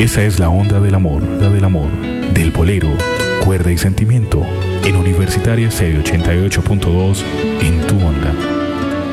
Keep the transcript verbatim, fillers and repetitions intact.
Esa es la onda del amor, la del amor, del bolero, cuerda y sentimiento, en Universitaria C ochenta y ocho punto dos, en tu onda.